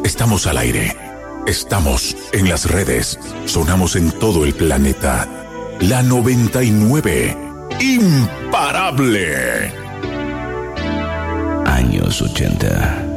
Estamos al aire. Estamos en las redes. Sonamos en todo el planeta. La 99. Imparable. Años 80.